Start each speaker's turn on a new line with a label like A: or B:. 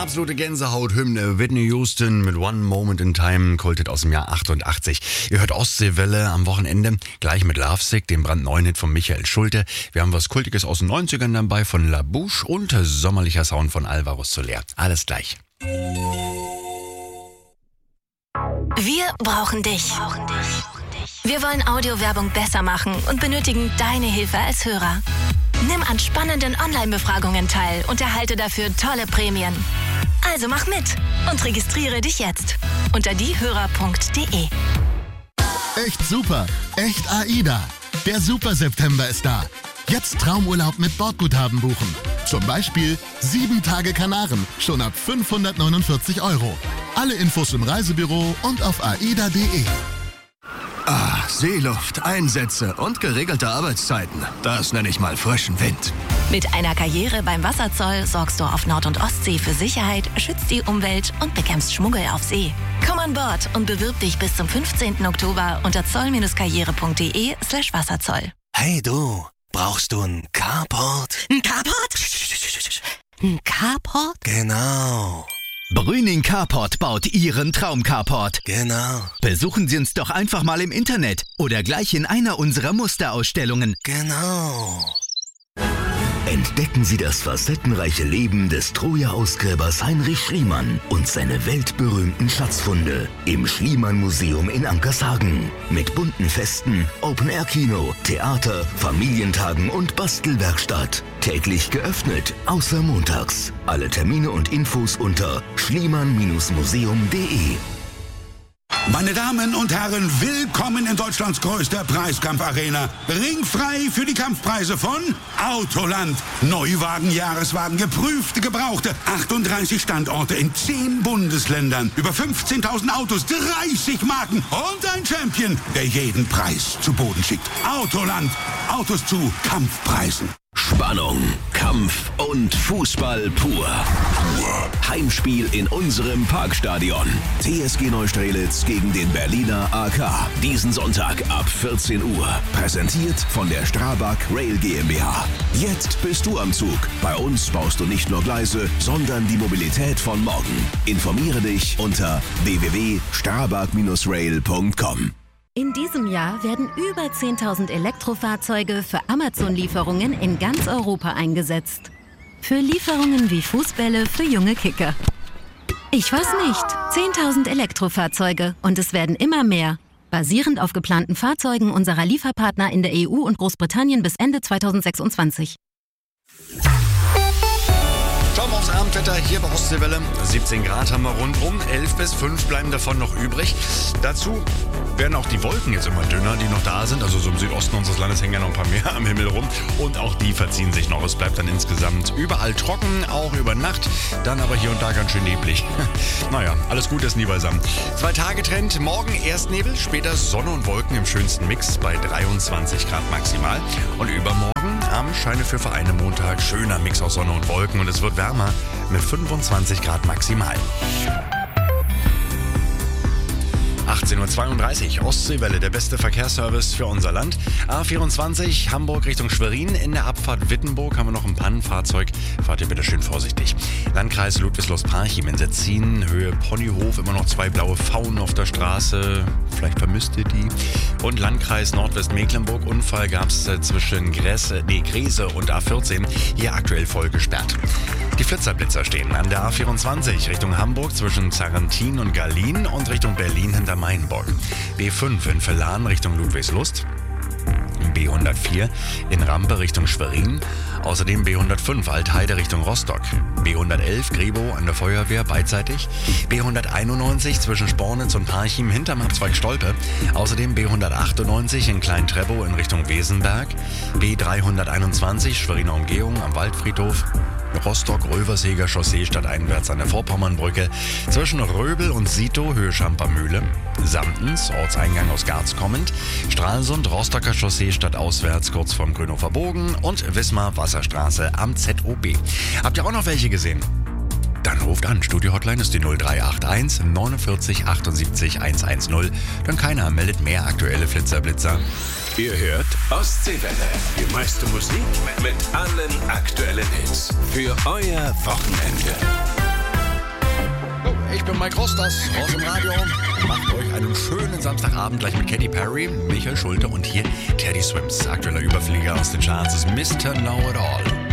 A: absolute Gänsehaut-Hymne. Whitney Houston mit One Moment in Time, Kulthit aus dem Jahr 88. Ihr hört Ostseewelle am Wochenende, gleich mit Lovesick, dem brandneuen Hit von Michael Schulte. Wir haben was Kultiges aus den 90ern dabei von La Bouche und sommerlicher Sound von Alvaro Soler. Alles gleich.
B: Wir brauchen dich. Wir wollen Audiowerbung besser machen und benötigen deine Hilfe als Hörer. Nimm an spannenden Online-Befragungen teil und erhalte dafür tolle Prämien. Also mach mit und registriere dich jetzt unter diehörer.de.
C: Echt super, echt AIDA. Der Super September ist da. Jetzt Traumurlaub mit Bordguthaben buchen. Zum Beispiel 7 Tage Kanaren, schon ab 549 €. Alle Infos im Reisebüro und auf aida.de.
D: Seeluft, Einsätze und geregelte Arbeitszeiten. Das nenne ich mal frischen Wind.
B: Mit einer Karriere beim Wasserzoll sorgst du auf Nord- und Ostsee für Sicherheit, schützt die Umwelt und bekämpfst Schmuggel auf See. Komm an Bord und bewirb dich bis zum 15. Oktober unter zoll-karriere.de/Wasserzoll.
E: Hey du, brauchst du einen Carport?
B: Ein Carport? Ein Carport?
E: Genau.
F: Brüning Carport baut Ihren Traum-Carport.
E: Genau.
F: Besuchen Sie uns doch einfach mal im Internet oder gleich in einer unserer Musterausstellungen.
E: Genau.
G: Entdecken Sie das facettenreiche Leben des Troja-Ausgräbers Heinrich Schliemann und seine weltberühmten Schatzfunde im Schliemann-Museum in Ankershagen. Mit bunten Festen, Open-Air-Kino, Theater, Familientagen und Bastelwerkstatt. Täglich geöffnet, außer montags. Alle Termine und Infos unter schliemann-museum.de.
H: Meine Damen und Herren, willkommen in Deutschlands größter Preiskampfarena. Ringfrei für die Kampfpreise von Autoland. Neuwagen, Jahreswagen, geprüfte, gebrauchte. 38 Standorte in 10 Bundesländern. Über 15.000 Autos, 30 Marken und ein Champion, der jeden Preis zu Boden schickt. Autoland. Autos zu Kampfpreisen.
G: Spannung, Kampf und Fußball pur. Heimspiel in unserem Parkstadion. TSG Neustrelitz gegen den Berliner AK. Diesen Sonntag ab 14 Uhr. Präsentiert von der Strabag Rail GmbH. Jetzt bist du am Zug. Bei uns baust du nicht nur Gleise, sondern die Mobilität von morgen. Informiere dich unter www.strabag-rail.com.
I: In diesem Jahr werden über 10.000 Elektrofahrzeuge für Amazon-Lieferungen in ganz Europa eingesetzt. Für Lieferungen wie Fußbälle für junge Kicker. Ich weiß nicht, 10.000 Elektrofahrzeuge und es werden immer mehr. Basierend auf geplanten Fahrzeugen unserer Lieferpartner in der EU und Großbritannien bis Ende 2026.
A: Schauen wir aufs Abendwetter hier bei Ostseewelle. 17 Grad haben wir rundrum, 11 bis 5 bleiben davon noch übrig. Dazu werden auch die Wolken jetzt immer dünner, die noch da sind. Also so im Südosten unseres Landes hängen ja noch ein paar mehr am Himmel rum. Und auch die verziehen sich noch. Es bleibt dann insgesamt überall trocken, auch über Nacht. Dann aber hier und da ganz schön neblig. Naja, alles Gute ist nie beisammen. 2-Tage-Trend. Morgen erst Nebel, später Sonne und Wolken im schönsten Mix bei 23 Grad maximal. Und übermorgen am Scheine für Vereine Montag schöner Mix aus Sonne und Wolken. Und es wird wärmer mit 25 Grad maximal. 18:32 Uhr, Ostseewelle, der beste Verkehrsservice für unser Land. A24 Hamburg Richtung Schwerin. In der Abfahrt Wittenburg haben wir noch ein Pannenfahrzeug. Fahrt ihr bitte schön vorsichtig. Landkreis Ludwigslust-Parchim in Setzin, Höhe Ponyhof, immer noch 2 blaue Pfauen auf der Straße. Vielleicht vermisst ihr die. Und Landkreis Nordwestmecklenburg, Unfall gab es zwischen Gräse und A14. Hier aktuell voll gesperrt. Die Flitzerblitzer stehen an der A24 Richtung Hamburg zwischen Zarrentin und Gallien und Richtung Berlin hinter Mainburg. B5 in Vellan Richtung Ludwigslust. B104 in Rampe Richtung Schwerin. Außerdem B105 Altheide Richtung Rostock. B111 Grebo an der Feuerwehr beidseitig. B191 zwischen Spornitz und Parchim hinterm Abzweig Stolpe. Außerdem B198 in Klein-Trebow in Richtung Wesenberg. B321 Schweriner Umgehung am Waldfriedhof. Rostock-Röverseger Chaussee stadteinwärts an der Vorpommernbrücke. Zwischen Röbel und Sito Höhe Schampermühle. Samtens, Ortseingang aus Garz kommend. Stralsund, Rostocker Chaussee stadtauswärts kurz vorm Grünhofer Bogen. Und Wismar Wasserstraße am ZOB. Habt ihr auch noch welche gesehen? Dann ruft an. Studio-Hotline ist die 0381 49 78 110. Denn keiner meldet mehr aktuelle Flitzerblitzer.
J: Ihr hört Ostseewelle. Die meiste Musik mit allen aktuellen Hits. Für euer Wochenende.
A: Ich bin Mike Rosters, raus im Radio. Macht euch einen schönen Samstagabend gleich mit Katy Perry, Michael Schulte und hier Teddy Swims. Aktueller Überflieger aus den Charts ist Mr. Know-It-All.